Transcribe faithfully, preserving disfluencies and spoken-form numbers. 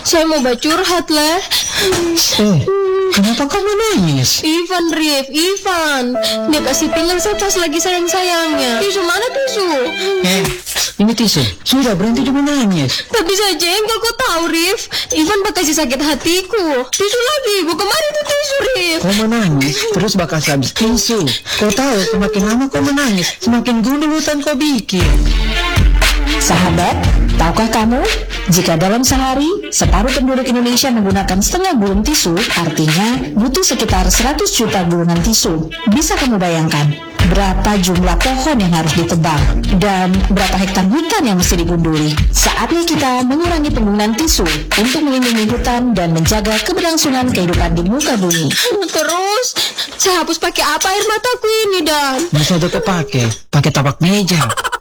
Saya mau curhat, Leh. Eh, kenapa kamu nangis? Ivan, Rif, Ivan. Dia kasih pinggan saya pas lagi sayang-sayangnya. Tisu mana tisu? Eh, ini tisu. Sudah berhenti cuma nangis. Tapi saya jengkel, kau tahu, Rif. Ivan bakal kasih sakit hatiku. Tisu lagi, bu kemarin itu tisu, Rif. Kau menangis, terus bakal habis tisu. Kau tahu, semakin lama kau menangis, semakin gundulutan kau bikin. Sahabat, tahukah kamu, jika dalam sehari separuh penduduk Indonesia menggunakan setengah gulung tisu, artinya butuh sekitar seratus juta gulungan tisu. Bisa kamu bayangkan berapa jumlah pohon yang harus ditebang dan berapa hektar hutan yang mesti digunduli? Saatnya kita mengurangi penggunaan tisu untuk melindungi hutan dan menjaga keberlangsungan kehidupan di muka bumi. Terus, saya hapus pakai apa air mataku ini, Dan? Bisa tetap pakai, pakai tapak meja.